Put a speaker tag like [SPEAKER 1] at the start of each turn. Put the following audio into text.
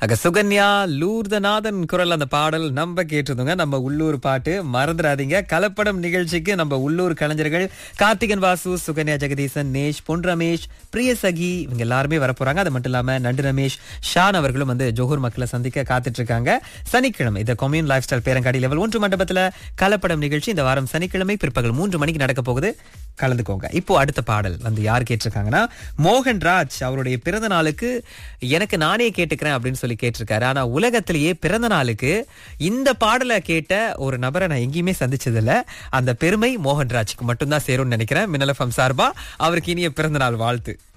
[SPEAKER 1] சுகன்யா லூர்தநாதன் குரல் அந்த பாடல் நம்ம கேட்டிருந்தோங்க. நம்ம உள்ளூர் பாட்டு மறந்துடாதீங்க. கலப்படம் நிகழ்ச்சிக்கு நம்ம உள்ளூர் கலைஞர்கள் கார்த்திகன் வாசு, சுகன்யா ஜெகதீசன், நேஷ், பொன் ரமேஷ், பிரியசகி இவங்க எல்லாருமே வரப்போறாங்க. அது மட்டும் இல்லாம நண்டு ரமேஷ், ஷான் அவர்களும் வந்து ஜோஹூர் மக்களை சந்திக்க காத்துட்டு இருக்காங்க. சனிக்கிழமை இந்த கொம்யூன் லைஃப் ஸ்டைல் பேரங்காடி லெவல் 1 மண்டபத்துல கலப்படம் நிகழ்ச்சி இந்த வாரம் சனிக்கிழமை பிற்பகல் 3 மணிக்கு நடக்க போகுது. கலந்துக்கோங்க. இப்போ அடுத்த பாடல் வந்து யார் கேட்டிருக்காங்கன்னா, மோகன்ராஜ் அவருடைய பிறந்த நாளுக்கு எனக்கு நானே கேட்டுக்கிறேன் அப்படின்னு சொல்லி கேட்டிருக்காரு. ஆனா உலகத்திலேயே பிறந்த நாளுக்கு இந்த பாடலை கேட்ட ஒரு நபரை நான் எங்கேயுமே சந்திச்சது இல்ல. அந்த பெருமை மோகன்ராஜுக்கு மட்டும்தான் சேரும்னு நினைக்கிறேன். மின்னல் எஃப்எம் சார்பா அவருக்கு இனிய பிறந்த நாள் வாழ்த்து.